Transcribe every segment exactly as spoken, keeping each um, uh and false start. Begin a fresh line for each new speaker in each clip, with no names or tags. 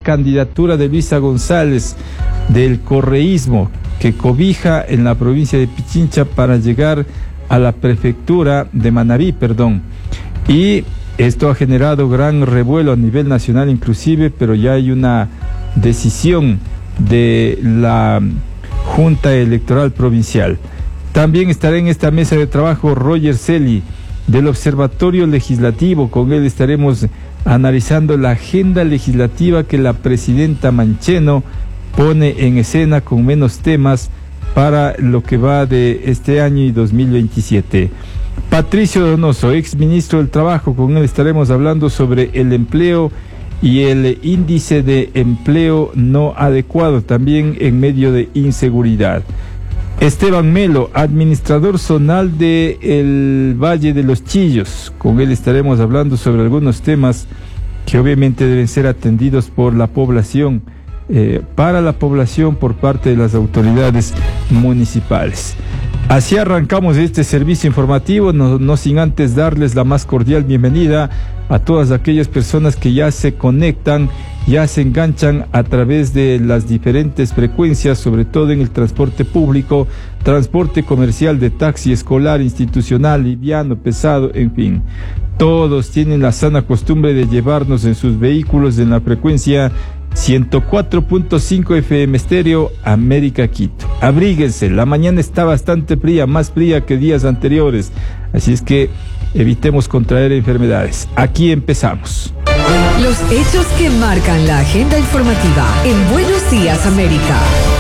precandidatura de Luisa González del correísmo, que cobija en la provincia de Pichincha para llegar a la prefectura de Manabí, perdón. Y esto ha generado gran revuelo a nivel nacional inclusive, pero ya hay una decisión de la Junta Electoral Provincial. También estará en esta mesa de trabajo Roger Celi del Observatorio Legislativo. Con él estaremos analizando la agenda legislativa que la presidenta Mancheno pone en escena con menos temas para lo que va de este año y dos mil veintisiete. Patricio Donoso, ex ministro del Trabajo, con él estaremos hablando sobre el empleo y el índice de empleo no adecuado, también en medio de inseguridad. Esteban Melo, administrador zonal de el Valle de los Chillos, con él estaremos hablando sobre algunos temas que obviamente deben ser atendidos por la población, eh, para la población por parte de las autoridades municipales. Así arrancamos este servicio informativo, no, no sin antes darles la más cordial bienvenida a todas aquellas personas que ya se conectan, ya se enganchan a través de las diferentes frecuencias, sobre todo en el transporte público, transporte comercial, de taxi, escolar, institucional, liviano, pesado, en fin. Todos tienen la sana costumbre de llevarnos en sus vehículos en la frecuencia ciento cuatro punto cinco F M estéreo América Quito. Abríguense, la mañana está bastante fría, más fría que días anteriores, así es que evitemos contraer enfermedades. Aquí empezamos.
Los hechos que marcan la agenda informativa en Buenos Días América.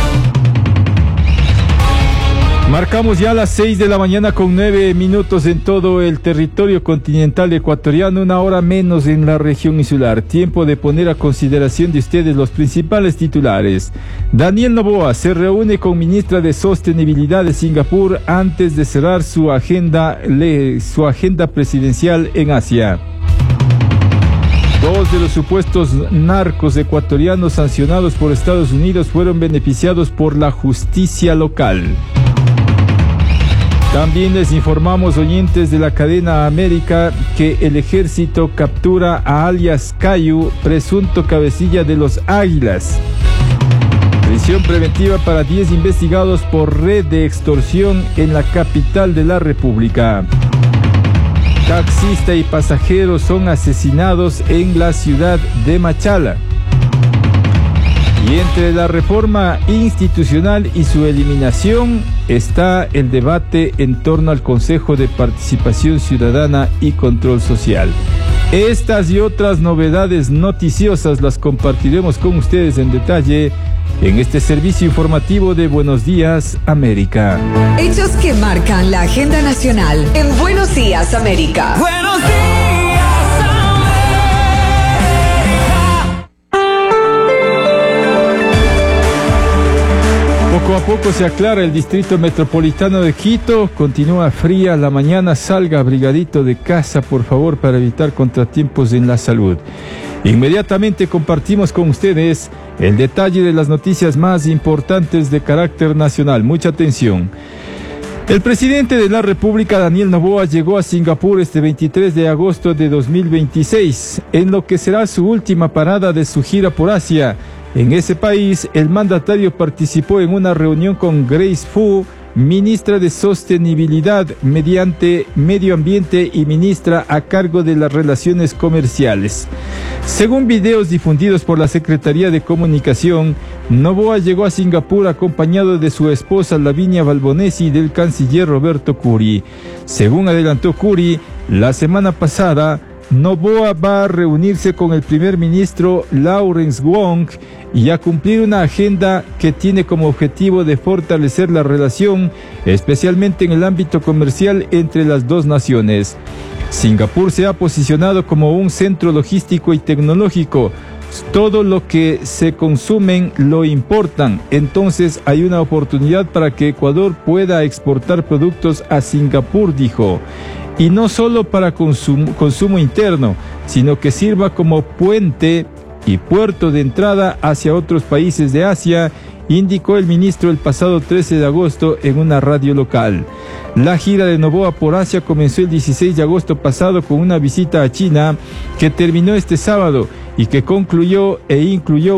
Marcamos ya las seis de la mañana con nueve minutos en todo el territorio continental ecuatoriano, una hora menos en la región insular. Tiempo de poner a consideración de ustedes los principales titulares. Daniel Noboa se reúne con ministra de Sostenibilidad de Singapur antes de cerrar su agenda, le, su agenda presidencial en Asia. Dos de los supuestos narcos ecuatorianos sancionados por Estados Unidos fueron beneficiados por la justicia local. También les informamos, oyentes de la cadena América, que el ejército captura a alias Cayu, presunto cabecilla de los Águilas. Prisión preventiva para diez investigados por red de extorsión en la capital de la República. Taxista y pasajeros son asesinados en la ciudad de Machala. Y entre la reforma institucional y su eliminación está el debate en torno al Consejo de Participación Ciudadana y Control Social. Estas y otras novedades noticiosas las compartiremos con ustedes en detalle en este servicio informativo de Buenos Días América.
Hechos que marcan la agenda nacional en Buenos Días América.
Buenos días.
Poco a poco se aclara el distrito metropolitano de Quito, continúa fría la mañana, salga abrigadito de casa por favor para evitar contratiempos en la salud. Inmediatamente compartimos con ustedes el detalle de las noticias más importantes de carácter nacional. Mucha atención. El presidente de la República, Daniel Noboa, llegó a Singapur este veintitrés de agosto de dos mil veintiséis, en lo que será su última parada de su gira por Asia. En ese país, el mandatario participó en una reunión con Grace Fu, ministra de Sostenibilidad, mediante Medio Ambiente y ministra a cargo de las Relaciones Comerciales. Según videos difundidos por la Secretaría de Comunicación, Noboa llegó a Singapur acompañado de su esposa Lavinia Balbonesi y del canciller Roberto Curi. Según adelantó Curi, la semana pasada, Noboa va a reunirse con el primer ministro Lawrence Wong y a cumplir una agenda que tiene como objetivo de fortalecer la relación, especialmente en el ámbito comercial entre las dos naciones. Singapur se ha posicionado como un centro logístico y tecnológico. Todo lo que se consumen lo importan, entonces hay una oportunidad para que Ecuador pueda exportar productos a Singapur, dijo. Y no solo para consumo, consumo interno, sino que sirva como puente y puerto de entrada hacia otros países de Asia, indicó el ministro el pasado trece de agosto en una radio local. La gira de Noboa por Asia comenzó el dieciséis de agosto pasado con una visita a China que terminó este sábado y que concluyó e incluyó